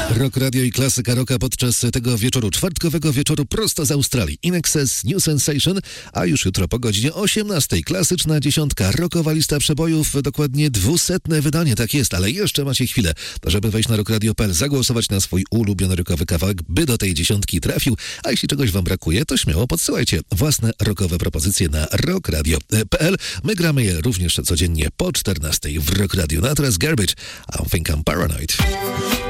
Rock Radio i klasyka rocka podczas tego wieczoru, czwartkowego wieczoru prosto z Australii. In Excess, New Sensation, a już jutro po godzinie 18. Klasyczna dziesiątka, rockowa lista przebojów, dokładnie 200. wydanie, tak jest, ale jeszcze macie chwilę, żeby wejść na rockradio.pl, zagłosować na swój ulubiony rockowy kawałek, by do tej dziesiątki trafił, a jeśli czegoś wam brakuje, to śmiało podsyłajcie własne rockowe propozycje na rockradio.pl. My gramy je również codziennie po 14 w Rock Radio. Na teraz Garbage, I Think I'm Paranoid.